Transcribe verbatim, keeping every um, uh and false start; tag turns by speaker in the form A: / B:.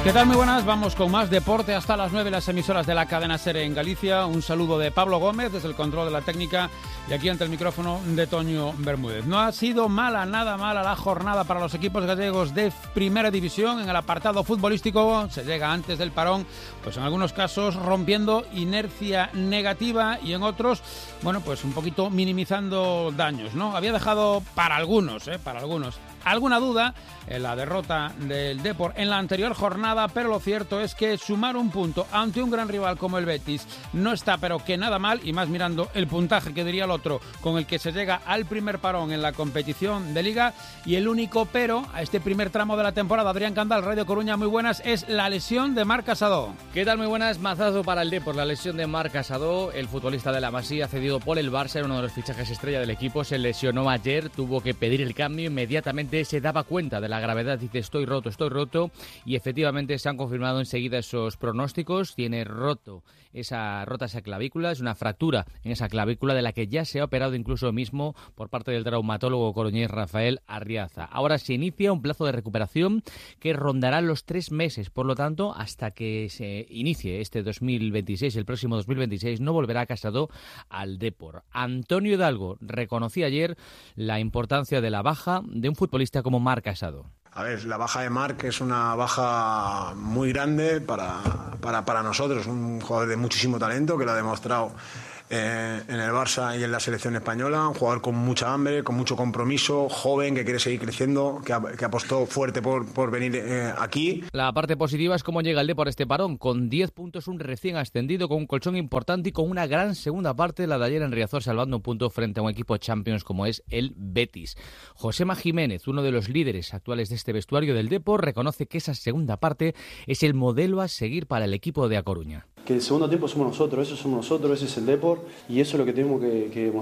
A: ¿Qué tal? Muy buenas, vamos con más deporte hasta las nueve, las emisoras de la cadena SER en Galicia. Un saludo de Pablo Gómez desde el control de la técnica y aquí ante el micrófono de Toño Bermúdez. No ha sido mala, nada mala la jornada para los equipos gallegos de Primera División. En el apartado futbolístico se llega antes del parón, pues en algunos casos rompiendo inercia negativa y en otros, bueno, pues un poquito minimizando daños, ¿no? Había dejado para algunos, ¿eh? Para algunos. Alguna duda en la derrota del Depor en la anterior jornada, pero lo cierto es que sumar un punto ante un gran rival como el Betis no está pero que nada mal, y más mirando el puntaje que diría el otro con el que se llega al primer parón en la competición de Liga. Y el único pero a este primer tramo de la temporada, Adrián Candal, Radio Coruña, muy buenas, es la lesión de Marc Casado.
B: ¿Qué tal? Muy buenas, mazazo para el Depor, la lesión de Marc Casado, el futbolista de la Masía cedido por el Barça, uno de los fichajes estrella del equipo, se lesionó ayer, tuvo que pedir el cambio, inmediatamente se daba cuenta de la gravedad, dice estoy roto, estoy roto, y efectivamente se han confirmado enseguida esos pronósticos. Tiene roto esa rota esa clavícula, es una fractura en esa clavícula de la que ya se ha operado incluso mismo por parte del traumatólogo coruñés Rafael Arriaza. Ahora se inicia un plazo de recuperación que rondará los tres meses, por lo tanto, hasta que se inicie este dos mil veintiséis, el próximo dos mil veintiséis, no volverá Casado al Depor. Antonio Hidalgo reconocía ayer la importancia de la baja de un futbolista como Marc Casado.
C: A ver, la baja de Marc es una baja muy grande para, para, para nosotros, un jugador de muchísimo talento que lo ha demostrado eh, en el Barça y en la selección española, un jugador con mucha hambre, con mucho compromiso, joven, que quiere seguir creciendo, que, que apostó fuerte por, por venir eh, aquí.
B: La parte positiva es cómo llega el Depor a este parón, con diez puntos, un recién ascendido, con un colchón importante y con una gran segunda parte, la de ayer en Riazor, salvando un punto frente a un equipo Champions como es el Betis. Josema Jiménez, uno de los líderes actuales de este vestuario del Depor, reconoce que esa segunda parte es el modelo a seguir para el equipo de A Coruña.
D: Que el segundo tiempo somos nosotros, eso somos nosotros, ese es el Depor y eso es lo que tenemos que, que demostrar.